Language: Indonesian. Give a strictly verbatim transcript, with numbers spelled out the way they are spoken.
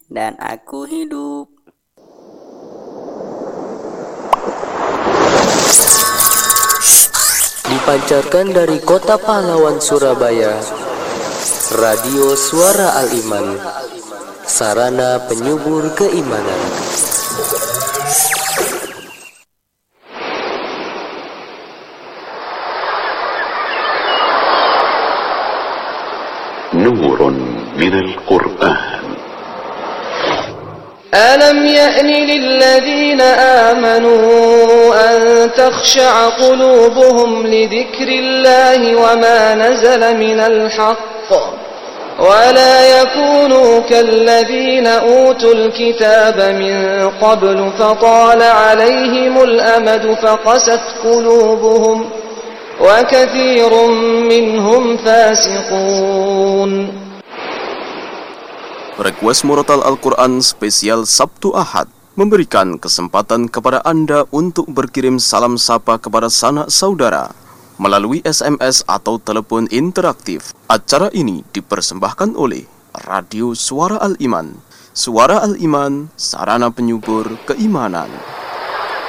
dan aku hidup. Dipancarkan dari kota pahlawan Surabaya, Radio Suara Al-Iman, sarana penyubur keimanan. Nurun minal Qur'an. ألم يأن للذين آمنوا أن تخشع قلوبهم لذكر الله وما نزل من الحق ولا يكونوا كالذين أوتوا الكتاب من قبل فطال عليهم الأمد فقست قلوبهم وكثير منهم فاسقون. Request Murotal Al-Quran spesial Sabtu Ahad memberikan kesempatan kepada Anda untuk berkirim salam sapa kepada sanak saudara melalui S M S atau telepon interaktif. Acara ini dipersembahkan oleh Radio Suara Al-Iman. Suara Al-Iman, sarana penyubur keimanan.